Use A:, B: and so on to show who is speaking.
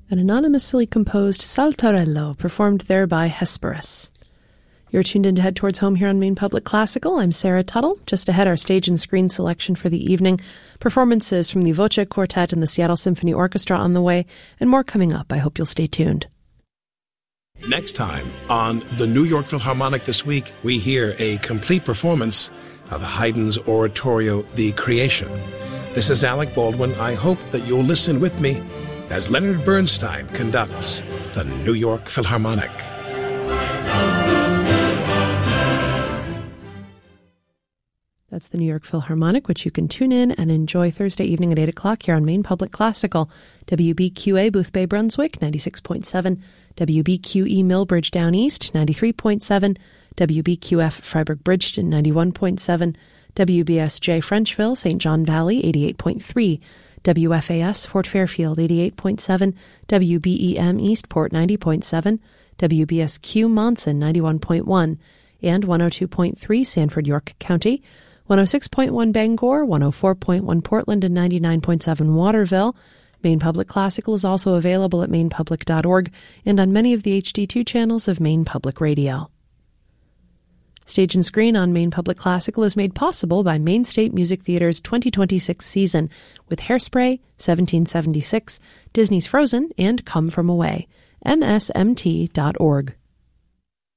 A: An anonymously composed Saltarello, performed there by Hesperus. You're tuned in to Head Towards Home here on Maine Public Classical. I'm Sarah Tuttle. Just ahead, our stage and screen selection for the evening, performances from the Voce Quartet and the Seattle Symphony Orchestra on the way, and more coming up. I hope you'll stay tuned.
B: Next time on the New York Philharmonic this week, we hear a complete performance of Haydn's oratorio, The Creation. This is Alec Baldwin. I hope that you'll listen with me as Leonard Bernstein conducts the New York Philharmonic.
A: That's the New York Philharmonic, which you can tune in and enjoy Thursday evening at 8 o'clock here on Maine Public Classical. WBQA Boothbay Brunswick, 96.7. WBQE Millbridge Down East, 93.7. WBQF Freiburg Bridgeton, 91.7. WBSJ Frenchville, St. John Valley, 88.3. WFAS Fort Fairfield, 88.7. WBEM Eastport, 90.7. WBSQ Monson, 91.1. And 102.3 Sanford, York County. 106.1 Bangor, 104.1 Portland, and 99.7 Waterville. Maine Public Classical is also available at mainepublic.org and on many of the HD2 channels of Maine Public Radio. Stage and Screen on Maine Public Classical is made possible by Maine State Music Theater's 2026 season with Hairspray, 1776, Disney's Frozen, and Come From Away. MSMT.org.